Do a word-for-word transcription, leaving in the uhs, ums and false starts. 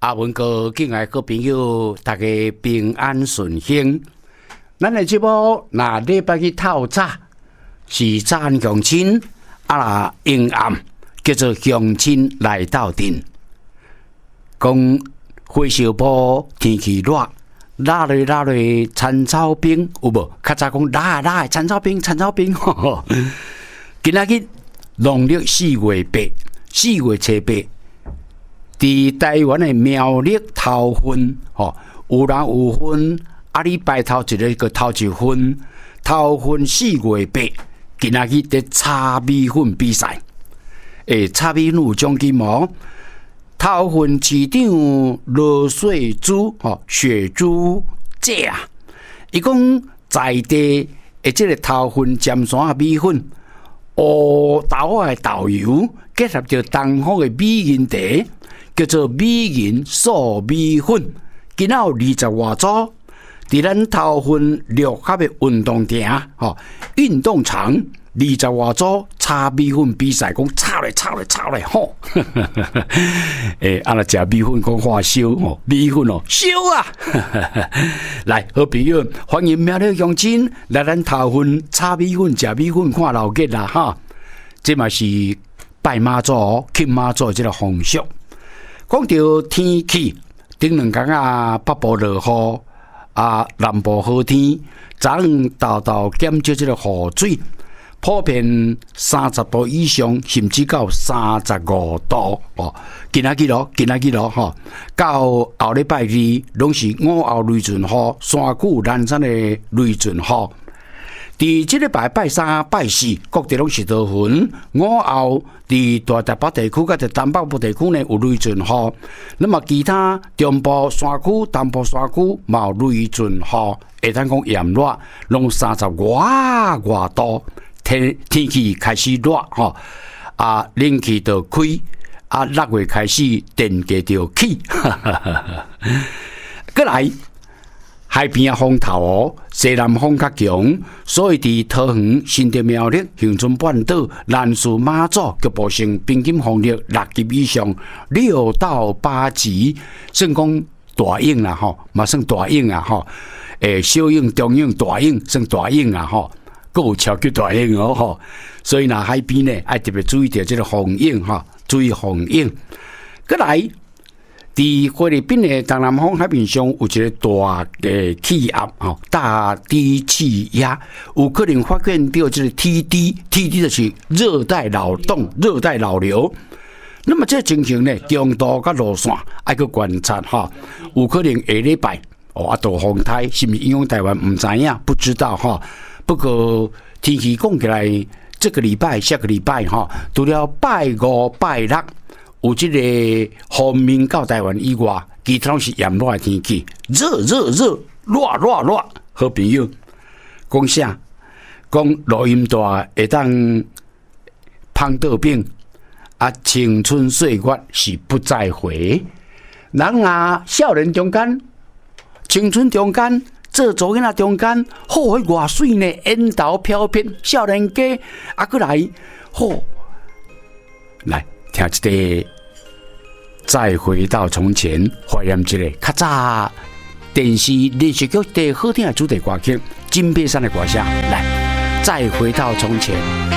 阿文哥，敬爱各朋友，大家平安顺幸。咱的节目那礼拜去透早是早相亲，啊啦阴暗叫做相亲来到阵。讲火烧坡天气热，拉来拉来田草冰有无？较早讲拉拉田草冰，田草冰。呵呵今仔日农历四月八，四月初八。伫台湾的苗栗头份，吼有人有份，啊你拜头一个个头一份，头份四月八，今仔日伫炒米粉比赛，诶，炒米粉有奖金哦。头份市长罗水珠，吼雪珠姐啊，伊讲在地诶，即个头份尖山米粉，乌豆的豆油结合着东方的米银茶。叫做米银素米粉，今仔有二十外组，伫咱头份六合的运动场，吼运动场二十外组炒米粉比赛，讲炒咧炒咧炒咧吼，诶，啊来食米粉讲话烧吼，米粉哦烧啊！来，好朋友，欢迎苗栗乡亲来咱头份炒米粉、食米粉、看老吉啦哈！这嘛是拜妈祖、请妈祖这个风俗。讲到天气，顶两天啊，北部落雨，啊南部好天，早上豆豆减少这个雨水，普遍三十度以上，甚至到三十五度哦。今仔日咯，今仔日咯吼，到后礼拜二，拢是午后雷阵雨，山区南山的雷阵雨。伫即个拜拜三、拜四，各地拢是多云。午后伫大台北地区甲伫东北部地区呢有雷阵雨，那么其他中部山区、东部山区嘛有雷阵雨，会当讲炎热，拢三十外外度，天天气开始热吼，啊冷气就开，啊六月开始电价就起，过来。海边啊，风头哦，西南风较强，所以伫桃园、新竹苗栗、恒春半岛、兰屿马祖局部性平均风力六级以上，六到八级，算讲大影啦吼，嘛算大影啊吼，诶，小影、中影、大影算大影啊吼，佫有超级大影哦吼，所以呐海边呢，爱特别注意到这个风影哈，注意风影，过来。伫菲律宾的东南方海面上有一个大的气压，吼，大低气压，有可能发现到这个 T D，T D 就是热带扰动、热带扰流。那么这情形呢，中度甲路线爱去观察哈，有可能下礼拜哦，啊，大风台是不是影响台湾？唔知影，不知道哈。不过天气讲起来，这个礼拜、下个礼拜哈，除了拜五、拜六。有这个方面到台湾以外，其他是炎热的天气，热热热，热热热。好朋友，讲啥？讲录音带会当芳豆饼啊，青春岁月是不再回。人啊，少年中间，青春中间，做做囡仔中间，好迄偌水呢，烟头飘飘，少年家啊，过来，好来。听一个，再回到从前，怀念一个较早电视连续剧最好听的主题歌曲，金佩珊的歌声，来，再回到从前。